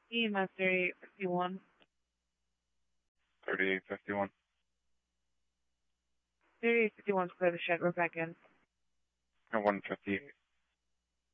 EMS 3851. 3851. 3851's clear the shed. We're back in. 158.